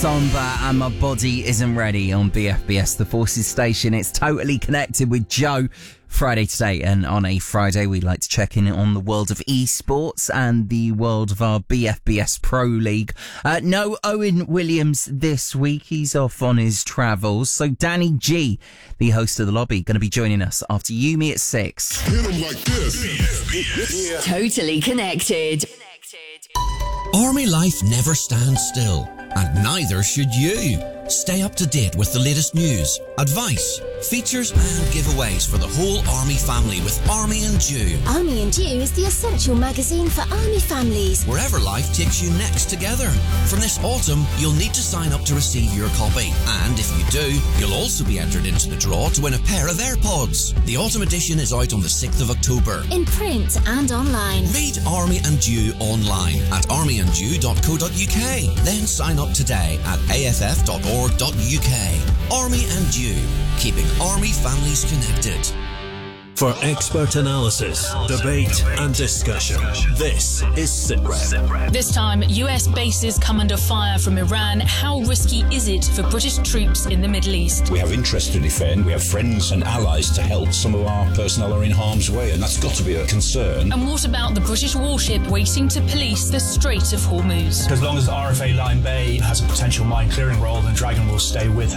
Somber and My Body Isn't Ready on BFBS, the Forces station. It's Totally Connected with Joe. Friday today, and on a Friday we like to check in on the world of esports and the world of our BFBS Pro League. No Owen Williams this week, he's off on his travels, so Danny G, the host of The Lobby, going to be joining us after You Me at 6. Hit 'em like this. Totally Connected. Army life never stands still, and neither should you. Stay up to date with the latest news, advice, features and giveaways for the whole Army family with Army and Dew. Army and Dew is the essential magazine for Army families. Wherever life takes you next together. From this autumn, you'll need to sign up to receive your copy. And if you do, you'll also be entered into the draw to win a pair of AirPods. The autumn edition is out on the 6th of October. In print and online. Read Army and Dew online at armyanddew.co.uk. Then sign up today at aff.org.uk. Army and Dew, keeping Army families connected. For expert analysis, debate and discussion, this is SITREP. This time, US bases come under fire from Iran. How risky is it for British troops in the Middle East? We have interests to defend, we have friends and allies to help. Some of our personnel are in harm's way, and that's got to be a concern. And what about the British warship waiting to police the Strait of Hormuz? As long as RFA Line Bay has a potential mine clearing role, then Dragon will stay with